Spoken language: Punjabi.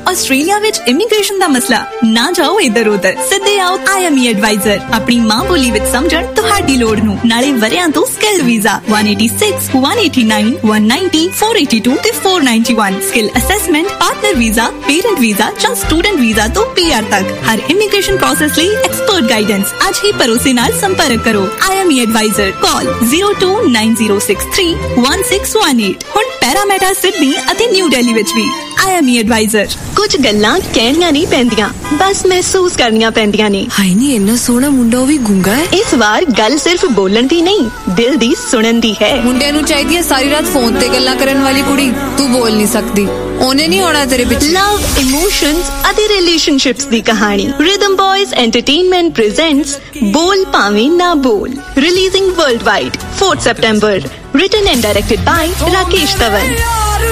ਆਸਟ੍ਰੇਲੀਆ ਵਿੱਚ ਇਮੀਗ੍ਰੇਸ਼ਨ ਦਾ ਮਸਲਾ? ਨਾ ਜਾਓ ਇੱਧਰ ਉੱਧਰ, ਸਿੱਧੇ ਆਓ IME ਐਡਵਾਈਜ਼ਰ। ਆਪਣੀ ਮਾਂ ਬੋਲੀ ਵਿੱਚ ਸਮਝਣ ਤੁਹਾਡੀ ਲੋੜ ਨੂੰ। ਨਾਲੇ ਵਰਿਆਂ ਤੋਂ ਸਕਿੱਲ ਵੀਜ਼ਾ 186, 189, 190, 482 ਤੇ 491। Skill assessment, partner visa, parent visa ਜਾਂ ਸਟੂਡੈਂਟ ਵੀਜ਼ਾ ਤੋਂ PR ਤੱਕ ਹਰ ਇਮੀਗ੍ਰੇਸ਼ਨ ਪ੍ਰੋਸੈਸ ਲਈ ਐਕਸਪਰਟ ਗਾਈਡੈਂਸ। ਅੱਜ ਹੀ ਭਰੋਸੇ ਨਾਲ ਸੰਪਰਕ ਕਰੋ। IME advisor. ਕਾਲ 0290631618। ਹੁਣ ਪੈਰਾਮੀਟਰ ਸਿਡਨੀ ਅਤੇ ਨਿਊ ਦਿੱਲੀ ਵਿੱਚ ਵੀ IME ਐਡਵਾਈਜ਼ਰ। ਕੁਝ ਗੱਲਾਂ ਕਹਿਣੀਆਂ ਨਹੀਂ ਪੈਂਦੀਆਂ, ਬਸ ਮਹਿਸੂਸ ਕਰਨੀਆਂ ਪੈਂਦੀਆਂ ਨੇ। ਹਾਏ ਨੀ, ਇੰਨਾ ਸੋਹਣਾ ਮੁੰਡਾ ਉਹ ਵੀ ਗੁੰਗਾ ਹੈ। ਇਸ ਵਾਰ ਗੱਲ ਸਿਰਫ ਬੋਲਣ ਦੀ ਨਹੀਂ, ਦਿਲ ਦੀ ਸੁਣਨ ਦੀ ਹੈ। ਮੁੰਡਿਆਂ ਨੂੰ ਚਾਹੀਦੀ ਹੈ ਸਾਰੀ ਰਾਤ ਫੋਨ ਤੇ ਗੱਲਾਂ ਕਰਨ ਵਾਲੀ ਕੁੜੀ। ਤੂੰ ਬੋਲ ਨਹੀਂ ਸਕਦੀ, ਉਹਨੇ ਨਹੀਂ ਹੋਣਾ ਤੇਰੇ ਪਿੱਛੇ। ਲਵ, ਇਮੋਸ਼ਨਸ ਅਤੇ ਰਿਲੇਸ਼ਨਸ਼ਿਪਸ ਦੀ ਕਹਾਣੀ। ਰਿਦਮ ਬॉयਜ਼ ਐਂਟਰਟੇਨਮੈਂਟ ਪ੍ਰੈਜ਼ੈਂਟਸ ਬੋਲ ਭਾਵੇਂ ਨਾ ਬੋਲ, releasing world wide 4 September। Written and directed by Rakesh Tavan।